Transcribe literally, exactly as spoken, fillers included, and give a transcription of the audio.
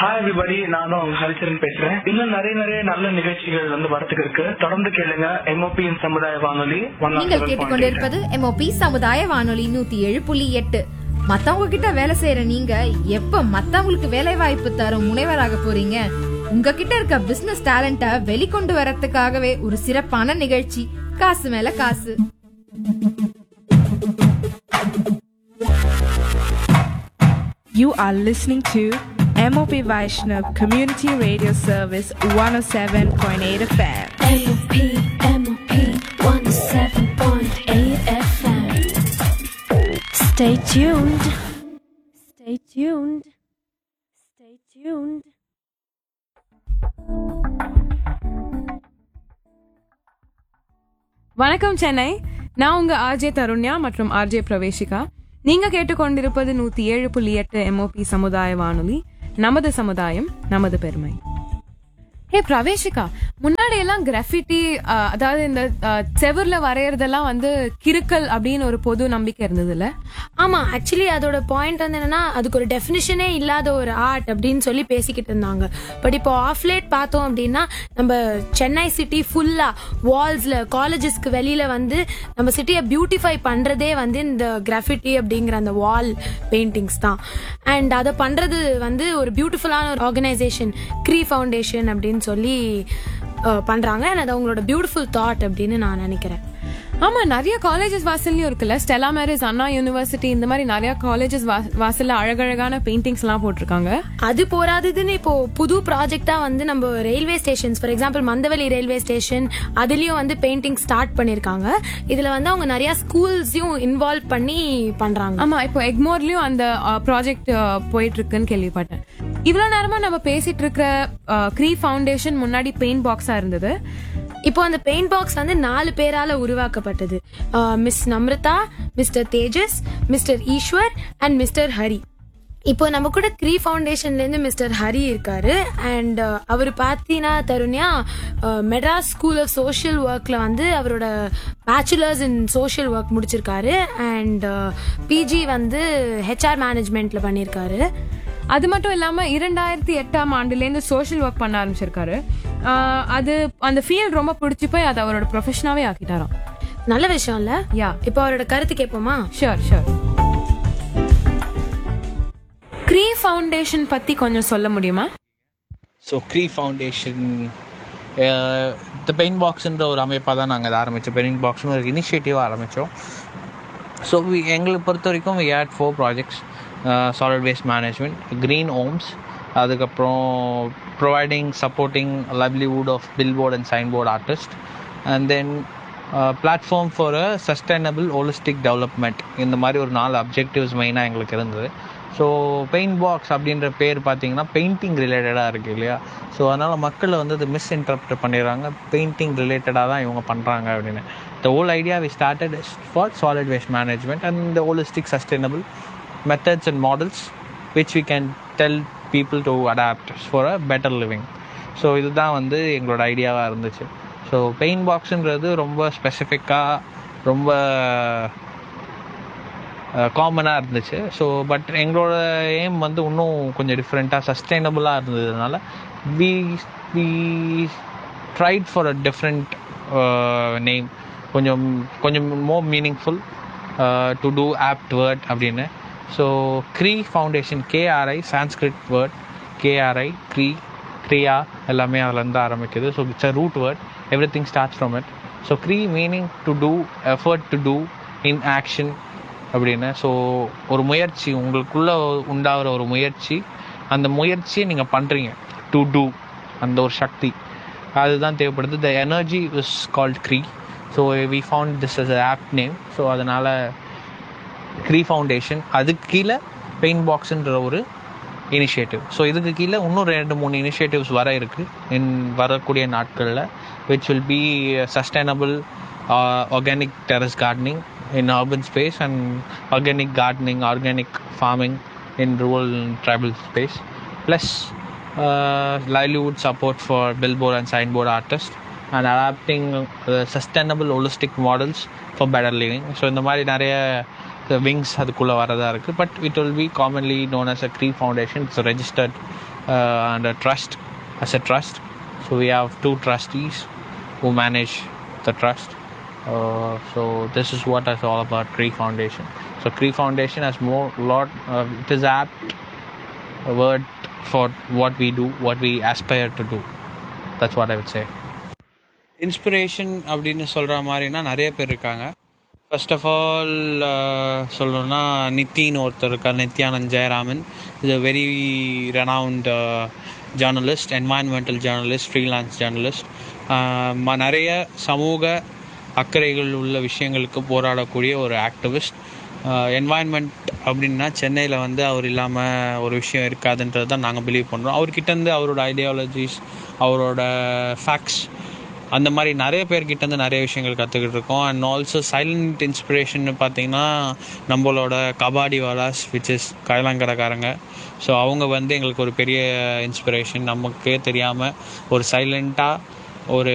Hi everybody, நானும் உங்க ஹரிச்சரன் பேசுறேன். இன்னும் நிறைய நிறைய நல்ல நிகழ்ச்சிகள் வந்து வரத்துக்கு இருக்கு. தொடர்ந்து கேளுங்க எம்ஓபி சமுதாய வானொலி. நீங்கள் கேட்டுக்கொண்டிருப்பது எம்ஓபி சமுதாய வானொலி நூத்தி ஏழு புள்ளி எட்டு. மத்தவங்க கிட்ட வேலை செய்யற நீங்க எப்ப மத்தவங்களுக்கு வேலை வாய்ப்பு தரும் முனைவராக போறீங்க? உங்ககிட்ட இருக்க பிசினஸ் டேலண்ட வெளிக்கொண்டு வரதுக்காகவே ஒரு சிறப்பான நிகழ்ச்சி காசு மேல காசு. You are listening to M O P Vaishnav Community Radio Service one oh seven point eight F M. M O P, M O P one oh seven point eight F M. Stay tuned. Stay tuned. Stay tuned. வணக்கம் சென்னை. நான் உங்க RJ Tarunya மற்றும் RJ Praveshika. நீங்க கேட்டுக்கொண்டிருப்பது நூத்தி ஏழு புள்ளி எட்டு எம்ஓபி சமுதாய வானொலி. நமது சமுதாயம் நமது பெருமை. ஹே பிரவேஷிகா, முன்னாடி எல்லாம் கிராஃபிட்டி அதாவது இந்த செவர்ல வரையறதெல்லாம் வந்து கிறுக்கல் அப்படின்னு ஒரு பொது நம்பிக்கை இருந்தது இல்ல? ஆமா, ஆக்சுவலி அதோட பாயிண்ட் வந்து என்னன்னா, அதுக்கு ஒரு டெஃபினிஷனே இல்லாத ஒரு ஆர்ட் அப்படின்னு சொல்லி பேசிக்கிட்டு இருந்தாங்க. பட் இப்போ ஆஃப்லேட் பார்த்தோம் அப்படின்னா, நம்ம சென்னை சிட்டி ஃபுல்லா வால்ஸ்ல காலேஜஸ்க்கு வெளியில வந்து நம்ம சிட்டியை பியூட்டிஃபை பண்றதே வந்து இந்த கிராஃபிட்டி அப்படிங்கிற அந்த வால் பெயிண்டிங்ஸ் தான். அண்ட் அதை பண்றது வந்து ஒரு பியூட்டிஃபுல்லான ஒரு ஆர்கனைசேஷன் க்ரீ ஃபவுண்டேஷன் அப்படின்னு சொல்லி பண்றாங்க. அது அவங்களோட பியூட்டிஃபுல் தாட் அப்படின்னு நான் நினைக்கிறேன். ஆமா, நிறைய காலேஜஸ் வாசல்லையும் இருக்குல்ல. ஸ்டெல்லா மேரிஸ், அண்ணா யூனிவர்சிட்டி, இந்த மாதிரி நிறைய காலேஜஸ் வாசல்ல அழகழகான பெயிண்டிங்ஸ் எல்லாம் போட்டிருக்காங்க. அது போராதுன்னு இப்போ புது ப்ராஜெக்டா வந்து நம்ம railway stations, for example Mandaveli railway station, அதுலயும் வந்து பெயிண்டிங் ஸ்டார்ட் பண்ணிருக்காங்க. இதுல வந்து அவங்க நிறைய ஸ்கூல்ஸையும் இன்வால்வ் பண்ணி பண்றாங்க. ஆமா, இப்போ எக்மோர்லயும் அந்த ப்ராஜெக்ட் போயிட்டு இருக்குன்னு கேள்விப்பட்டேன். இவ்வளவு நேரமா நம்ம பேசிட்டு இருக்கிற க்ரீ ஃபவுண்டேஷன் முன்னாடி பெயிண்ட் பாக்ஸா இருந்தது. இப்போ அந்த பெயிண்ட் பாக்ஸ் வந்து நாலு பேரால உருவாக்கப்பட்டது. Miss Namrata, mister Tejas, mister Ishwar and mister Hari. இப்போ நம்ம கூட க்ரீ ஃபவுண்டேஷன்ல இருந்து மிஸ்டர் ஹரி இருக்காரு. அண்ட் அவர் பார்த்தீங்கன்னா Tarunya, Madras school of social ஒர்க்ல வந்து அவரோட பேச்சுலர்ஸ் இன் சோஷியல் ஒர்க் முடிச்சிருக்காரு. அண்ட் பிஜி வந்து ஹெச்ஆர் மேனேஜ்மெண்ட்ல பண்ணியிருக்காரு. அது மட்டும் இல்லாம இரண்டாயிரத்தி எட்டாம் ஆண்டுல இருந்து சோஷியல் ஒர்க் பண்ண ஆரம்பிச்சிருக்காரு. அது அந்த ஃபீல்ட் ரொம்ப பிடிச்சி போய் அதை அவரோட ப்ரொஃபஷனாவே ஆக்கிட்டாராம். நல்ல விஷயம் இல்ல? யா, இப்போ அவரோட கருத்து கேட்போமா? Sure sure. க்ரீ ஃபவுண்டேஷன் பத்தி கொஞ்சம் சொல்ல முடியுமா? ஸோ க்ரீ ஃபவுண்டேஷன் த பெயிண்ட் பாக்ஸ்ன்ற ஒரு அமைப்பாக தான் நாங்கள் அதை ஆரம்பித்தோம். பெயிண்ட் பாக்ஸ்னு ஒரு இனிஷியேட்டிவாக ஆரம்பித்தோம். ஸோ எங்களை பொறுத்த வரைக்கும் we had four projects. Solid waste management, green Holmes, அதுக்கப்புறம் providing supporting livelihood of billboard and சைன்போர்ட் artist, and then platform for a sustainable holistic development. இந்த மாதிரி ஒரு நாலு அப்ஜெக்டிவ்ஸ் மெயினாக எங்களுக்கு இருந்தது. ஸோ பெயிண்ட் பாக்ஸ் அப்படின்ற பேர் பார்த்தீங்கன்னா பெயிண்டிங் ரிலேட்டடாக இருக்குது இல்லையா? ஸோ அதனால் மக்களை வந்து அது மிஸ் இன்டர்ப்ரெட் பண்ணிடுறாங்க, பெயிண்டிங் ரிலேட்டடாக தான் இவங்க பண்ணுறாங்க அப்படின்னு. The whole idea we started for solid waste management and the holistic sustainable methods and models which we can tell people to adapt for a better living. So இதுதான் வந்து எங்களோட ஐடியாவாக இருந்துச்சு. ஸோ பெயிண்ட் பாக்ஸுன்றது ரொம்ப ஸ்பெசிஃபிக்காக ரொம்ப காமனாக இருந்துச்சு. ஸோ பட் எங்களோட எய்ம் வந்து இன்னும் கொஞ்சம் டிஃப்ரெண்ட்டாக சஸ்டைனபுளாக இருந்ததுனால we we tried for a different name, கொஞ்சம் கொஞ்சம் more meaningful to two opt word அப்படின்னு. So க்ரீ foundation, KRI Sanskrit word, KRI க்ரீ, Kriya எல்லாமே அதுலேருந்து ஆரம்பிக்குது. So it's a root word, every thing starts from it. So க்ரீ meaning to two, effort to two in action அப்படின்னு. So ஒரு முயற்சி, உங்களுக்குள்ளே உண்டாகிற ஒரு முயற்சி, அந்த முயற்சியை நீங்கள் பண்ணுறீங்க, டு டூ, அந்த ஒரு சக்தி அதுதான் தேவைப்படுது. The energy is called க்ரீ. So we found this is a opt name. So அதனால் க்ரீ ஃபவுண்டேஷன், அதுக்கு கீழே பெயிண்ட் பாக்ஸுன்ற ஒரு இனிஷியேட்டிவ். ஸோ இதுக்கு கீழே இன்னும் ரெண்டு மூணு இனிஷியேட்டிவ்ஸ் வர இருக்குது இன் வரக்கூடிய நாட்களில், which will be sustainable organic terrace gardening in urban space and organic gardening, organic farming in rural and tribal space, plus livelihood support for billboard and signboard artists and adapting uh, sustainable holistic models for better living. So இந்த மாதிரி நிறைய wings அதுக்குள்ளே வரதா இருக்குது. But it will be commonly known as a க்ரீ foundation. It's registered uh, and a trust, as a trust. So we have two trustees who manage the trust. Uh, so this is what is all about Cree Foundation. So Cree Foundation has more lot. Uh, it is apt a word for what we do, what we aspire to do. That's what I would say. Inspiration அப்படின்னு சொல்கிற மாதிரினா நிறைய பேர் இருக்காங்க. First of all சொல்லணும்னா நித்தின்னு ஒருத்தர் இருக்கார், Nityanand Jayaraman. Is a very renowned journalist, environmental journalist, freelance journalist. நிறைய சமூக அக்கறைகள் உள்ள விஷயங்களுக்கு போராடக்கூடிய ஒரு ஆக்டிவிஸ்ட். என்வாயன்மெண்ட் அப்படின்னா சென்னையில் வந்து அவர் இல்லாமல் ஒரு விஷயம் இருக்காதுன்றது தான் நாங்கள் பிலீவ் பண்ணுறோம். அவர்கிட்டேருந்து அவரோட ஐடியாலஜிஸ், அவரோட ஃபேக்ட்ஸ், அந்த மாதிரி நிறைய பேர்கிட்டேருந்து நிறைய விஷயங்கள் கற்றுக்கிட்டு இருக்கோம். அண்ட் ஆல்சோ சைலண்ட் இன்ஸ்பிரேஷன் பார்த்தீங்கன்னா நம்மளோட kabaddi wallahs, which is கைலாங்கரைக்காரங்க. So அவங்க வந்து எங்களுக்கு ஒரு பெரிய இன்ஸ்பிரேஷன். நமக்கே தெரியாமல் ஒரு சைலண்ட்டாக ஒரு